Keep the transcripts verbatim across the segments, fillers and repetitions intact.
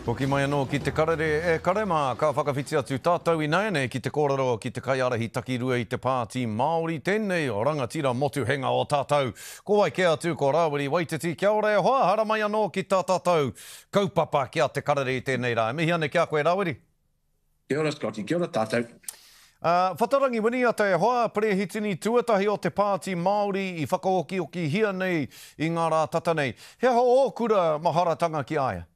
Hoki mai anō ki te karere e karema, ka whakawhiti atu tātou i nei ki te kōrero ki te kaiarahi takirua i te pāti Māori. Tēnei o rangatira motuhenga o tātou. Ko wai kia atu ko Rawiri Waititi. Kia ora e hoa, hara mai anō ki tā tātou kaupapa kia te karere i tēnei rā. Mihi ane kia koe Rawiri. Kia ora Scotty, kia ora tātou. Uh, whatarangi wini a te hoa, prehitini tuatahi o te pāti Māori i whakaoki-oki hia nei i ngā rā tata nei. He ho o kura maharatanga ki aia?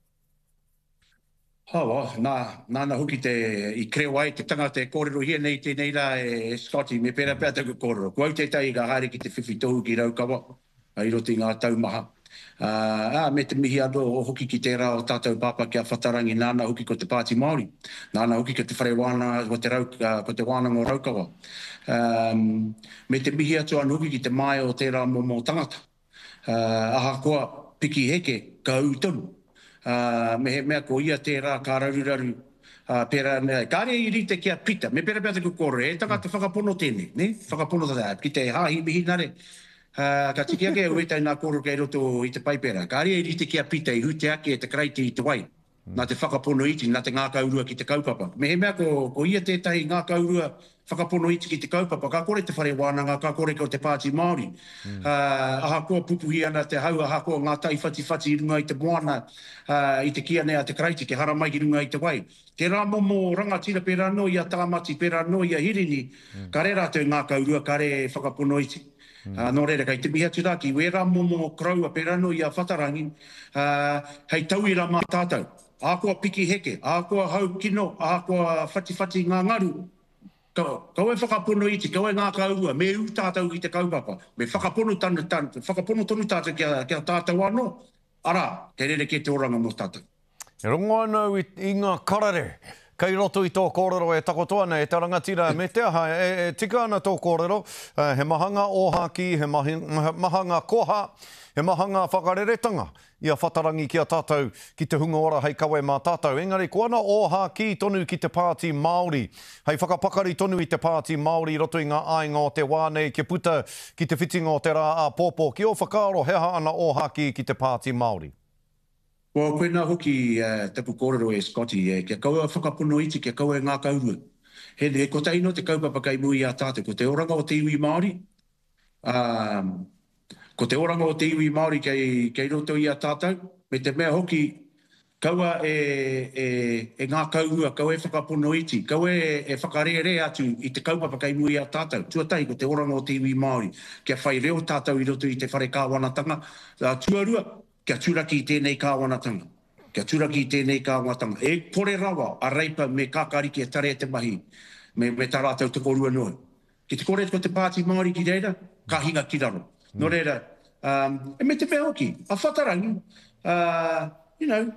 Hawa, nā, nāna hoki te i krewai, te tangata e kōrero hia nei tēnei rā e Scotty, me pēra pēra te kōrero. Kua te tai ka haere ki te whiwhi tohu ki Raukawa, i roti ngā taumaha. Uh, ah, me te mihi ado o hoki ki te rā o tātou pāpā kia whatarangi nāna hoki ko te pāti Māori. Nāna hoki ko te whare wāna, ko te, rau, uh, ko te wānanga o Raukawa. Um, me te mihi atu anu hoki ki te mai o te rā mō mō tangata. Uh, aha koa piki heke ka au tonu. Uh, me he mea ko ia te rā ka raruraru uh, pera mea. Kāre i rite kia pita, me pera pera te kukore, e taka te whakapono tēne, ne? Whakapono tata, ki te hāhi mihi nare. Uh, ka tiki ake e uetai nā koro kei roto i te paipera. Kāre i rite kia pita i hute ake e te kraiti i te wai. Nā te whakapono iti, nā te ngā kaurua ki te kaupapa. Me he mea ko, ko ia tētahi ngā kaurua whakapono iti ki te kaupapa. Ka kore te whare wānanga, ka kore ko te pāti Māori. Mm. Uh, aha koa pupuhi ana te hau, aha koa ngā tai whati whati i runga i te moana, uh, i te kia nea te kraiti, ke hara mai ki runga i te wai. Te rā momo rangatira pera no ia tāmati, pera no ia hirini, mm. ka re rātou ngā kaurua, ka re whakapono iti. Mm. Uh, no reira, kai te miha turaki, we rā momo kraua pera no ia whatarangi, uh, hei tau i rā mā tātou. Ākoa piki heke, ākoa hau kino, ākoa whati-whati ngā ngaru. Kau e whakapono iti, kau e ngā kaurua, me u tātou i te kaupapa. Me whakapono tanu tanu, whakapono tonu tātou kia, kia tātou anō. Ara, te rere ke te oranga mo tātou. E rongo anau i, i ngā karare. Kei roto i tō kōrero e takotoa nei, e te rangatira me te aha, e, e tika ana tō kōrero, uh, he mahanga ōhaki, he mahi, mahanga koha, he mahanga whakareretanga, ia whatarangi ki a tātou ki te hunga ora hei kawe mā tātou. Engari, ko ana ōhaki tonu ki te pāti Māori, hei whakapakari tonu i te pāti Māori, roto i ngā ainga o te wānei, ke puta ki te whitinga o te rā a pōpō, ki o whakaaro heha ana ōhaki ki te pāti Māori. Well, koe nā hoki uh, tapu kōrero e Scotty, e kia kaua whakapono iti, kia kaua e ngā kaurua. He, he ko taino te kaupapa kai mui a tātou, ko te oranga o te iwi Māori, um, ko te oranga o te iwi Māori kei, kei roto i a tātou, me te mea hoki kaua e, e, e ngā kaurua, kaua e whakapono iti, kaua e, e whakareare atu i te kaupapa kai mui a tātou. Tuatai ko te oranga o te iwi Māori, kia whai reo tātou i roto i te whare kāwanatanga, uh, tuarua, kia turaki i tēnei kāwanatanga. Kia turaki i tēnei kāwanatanga. E kore rawa a reipa me kākariki e tare te mahi, me, me tarātou te korua noa. Ki te kore ko te pāti Māori ki reira, ka hinga ki raro. Mm. No reira, um, e me te pēr hoki, a whatarangi, uh, you know,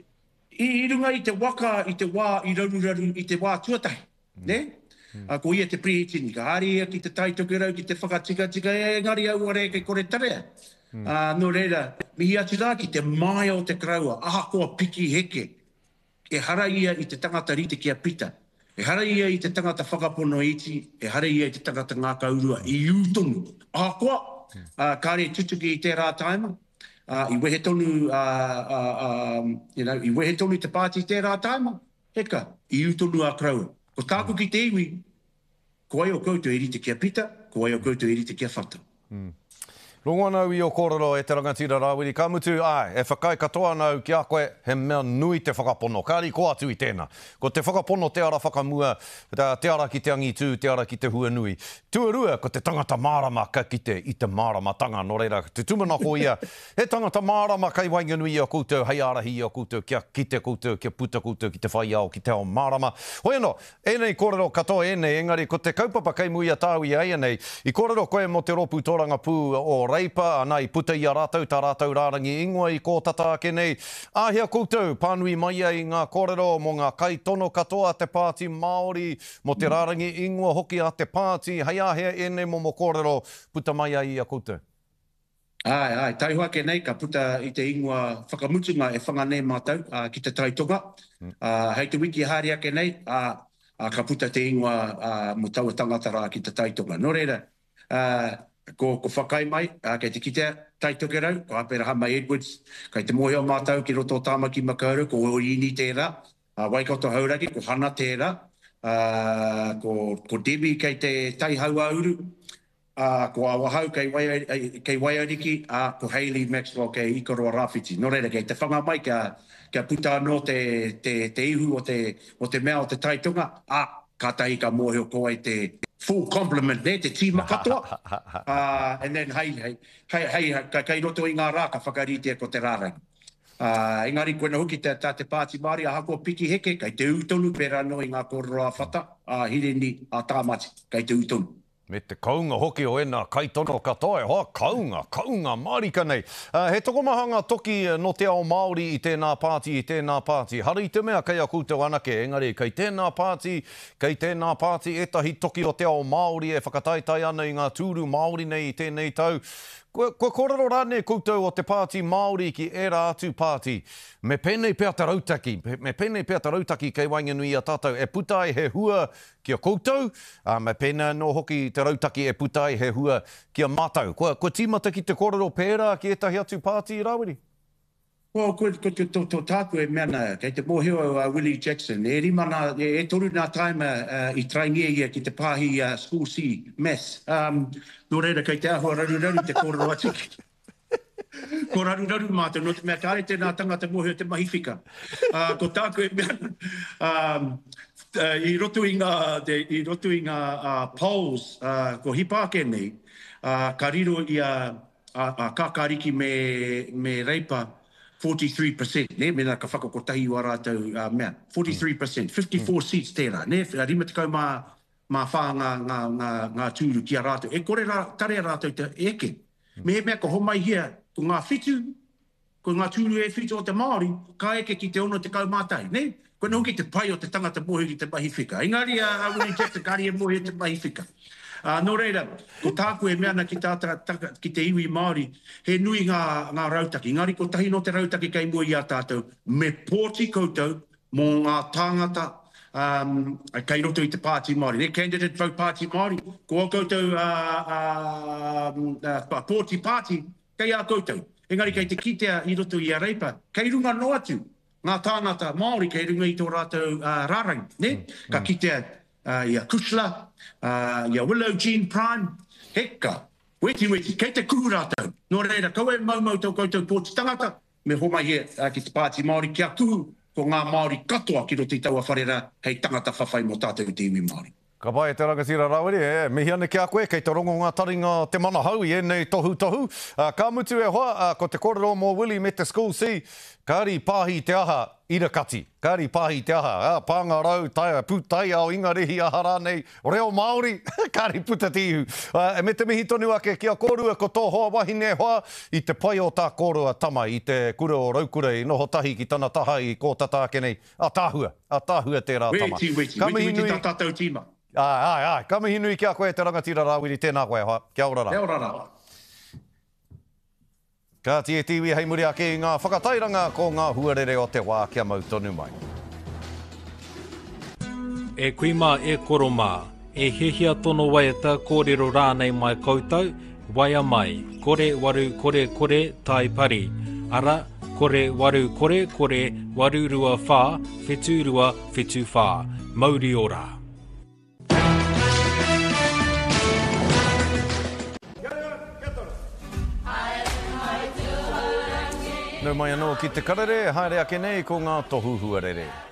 i, i runga i te waka, i te wā, i raururaru, i te wā tuatahi, mm. ne? Mm. Uh, ko ia te prehitini, ka haria ki te taitokerau, ki te whakatika-tika, e ngari au are kei kore tarea. Mm. Uh, no reira, mihi atu rā ki te mai o te kraua, aha koa piki heke, e hara ia i te tangata rite kia pita, e hara ia i te tangata whakapono iti, e hara ia i te tangata ngā kaurua, i utonu. Aha koa, mm. uh, kāre tutuki i te rā taima, uh, i wehe tonu, uh, uh, um, you know, i wehe tonu te pāti i te rā taima, heka, i utonu a kraua. Ko tāku ki te iwi, ko ai o koutou i rite kia pita, ko ai o koutou i rite kia whata. Mm. Rongo anau i o kōrero e te rangatira Rawiri. Ka mutu, ai, e whakai katoa anau ki a koe he mea nui te whakapono. Kāri ko atu i tēnā. Ko te whakapono te ara whakamua, te ara ki te angitu, te ara ki te hua nui. Tuarua, ko te tangata mārama ka kite i te mārama tanga. No reira, te tumana ko ia, he tangata mārama kai wainganui i a koutou, hei arahi i a koutou, kia kite koutou, kia puta koutou, ki te whai au, ki te ao mārama. Hoi anō, enei kōrero katoa enei, engari, ko te kaupapa kai mui a tāu i ai enei, i kōrero koe mo te ropu tōranga pū o reipa, anai puta i a rātou, tā rātou rārangi ingoa i kō tata ake nei. Āhia koutou, pānui mai ai ngā kōrero mo ngā kai tono katoa te pāti Māori, mo te rārangi ingoa hoki a te pāti, hei āhia ene mo mo kōrero, puta mai ai i a koutou. Ai, ai, tai hoa ke nei, ka puta i te ingoa whakamutunga e whanganei mātou uh, ki te taitonga. Mm. Uh, hei te wiki haere ake nei, uh, uh, ka puta te ingoa uh, mo taua tangata rā ki te taitonga. No reira, uh, ko ko whakai mai, uh, kei te kitea taitoke rau, ko apera Hama Edwards, kei te mohi o mātau ki roto tāmaki makauru, ko o ini tērā, uh, Waikato Hauraki, ko Hana tērā, uh, ko, ko Debbie kei te tai haua uru, uh, ko Awahau kei, wai, kei Waiariki, uh, ko Hayley Maxwell kei Ikaroa Rāwhiti. Nō reira, kei te whanga mai kia, kia puta anō te, te, te ihu o te, o te mea o te taitonga, a ah, ka tai ka mohi o koe te full compliment, ne, te tīma katoa. uh, and then, hei, hei, hei, hei, ka kai roto i ngā rā, ka whakaritea ko te rārangi. Uh, engari, koe na huki te, tā te pāti Māori, a hako piki heke, kai te utonu, pera no i ngā kōrero a whata, a uh, hireni a tāmati, kai te utonu. Me te kaunga hoki o ena kaitono katoa, hoa kaunga, kaunga, marika nei. Uh, he tokomahanga toki no te ao Māori i tēnā pāti, i tēnā pāti. Hari te mea kai a kūtau anake, engari, kai tēnā pāti, kai tēnā pāti, etahi toki o te ao Māori e whakataitai ana i ngā tūru Māori nei i tēnei tau. Ko, ko korero rāne koutou o te pāti Māori ki era atu pāti. Me penei pēr te rautaki, me penei pēr te rautaki kei Wainganui a tātou. E putai he hua kia koutou, uh, me pēna no hoki te rautaki e putai he hua kia mātau. Ko, ko tīmata ki te korero pēra ki etahi atu pāti i Rawiri? Ko ko ko to to tāku e mena, kei te mōhio a uh, Willie Jackson, e rimana, e, e toru nā taima uh, i traingia ia ki te pāhi uh, School C, Maths. Um, Nō reira, kei te ahua raru raru te kōrero atu. Ko raru raru mātou, no te mea kāre tēnā tangata mōhio te mahifika. Uh, ko tāku e mena, um, uh, i roto i ngā, te, i roto i ngā uh, polls, uh, ko hipāke nei, uh, ka riro i a, a, a kākāriki me, me reipa, forty-three percent, ne, mena ka whakakotahi o rātou uh, mea, forty-three percent, fifty-four mm. seats tērā, ne, rima te kau mā, mā whā ngā, ngā, ngā, ngā tūru ki a rātou. E kore rā, tare rātou te eke. Mm. Me mea ka homai hia, ko ngā whitu, ko ngā tūru e whitu o te Māori, ka eke ki te ono te kau mātai, ne? Ko nau ki te pai o te tangata mohi ki te mahifika. Engari a uh, Willie Jackson, kāri e mohi te mahifika. Uh, nō reira, ko tāku e meana ki, tātara, taka, ki te iwi Māori, he nui ngā, ngā rautaki. Ngāri ko tahi no te rautaki kei mua i a tātou, me pōti koutou mō ngā tāngata um, kei roto i te pāti Māori. Ne, candidate vote pāti Māori, ko o koutou uh, uh, uh, pōti pāti, kei a koutou. Engari kei te kitea i roto i a reipa, kei runga no atu. Ngā tāngata Māori kei runga i tō rātou uh, rārang, ne? Mm, ka kitea Uh, ia Kusla, uh, ia Willow Jean Prime, heka, weti weti, kei te kuru rātou. Nō reira, kau e maumau tau koutou pōti tangata, me homai he uh, ki te pāti Māori kia kuru, ko ngā Māori katoa ki roto i taua wharera, hei tangata whawhai mo tātou te iwi Māori. Ka pai te rangatira Rawiri, e, mihi ane ki a koe, kei te rongo ngā taringa te mana hau i enei tohu tohu. Uh, ka mutu e hoa, uh, ko te korero mō Willie me te School C, kāri pāhi te aha irakati, kāri pāhi te aha, uh, pānga rau, tai, putai au ingarihi aha rānei, reo Māori, kāri puta tihu. Uh, me te mihi tonu ake kia kōrua ko tō hoa wahine hoa, i te pai o tā kōrua tama, i te kura o raukura i noho tahi ki tana taha i kō tatākenei, a tāhua, a tāhua tērā tama. Weti, weti, weti, weti tā tātou tīma. Ai, ai, ai. Ka mihi nui ki a koe te rangatira Rawiri, tēnā koe hoa. Kia ora rā. Kia ora rā. Ka tie tiwi hei muri ake i ngā whakatairanga ko ngā huarere o te wā kia mau tonu mai. E kuima e koroma, e hehia tono waiata kōrero rānei mai koutou, waia mai, kore waru kore kore tai pari. Ara, kore waru kore kore, waru rua whā, whetu rua whetu whā. Mauri ora. Nau mai anō ki te karere, haere ake nei ko ngā tohu huarere.